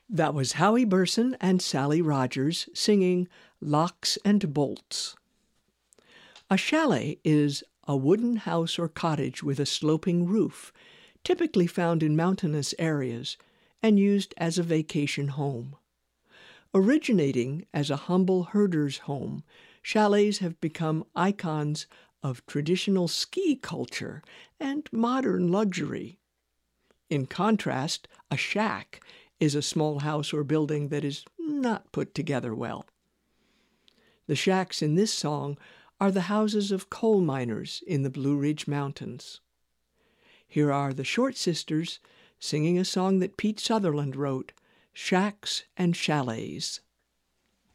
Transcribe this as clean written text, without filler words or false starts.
That was Howie Burson and Sally Rogers singing Locks and Bolts. A chalet is a wooden house or cottage with a sloping roof, typically found in mountainous areas and used as a vacation home. Originating as a humble herder's home, chalets have become icons of traditional ski culture and modern luxury. In contrast, a shack is a small house or building that is not put together well. The shacks in this song are the houses of coal miners in the Blue Ridge Mountains. Here are the Short Sisters singing a song that Pete Sutherland wrote, Shacks and Chalets.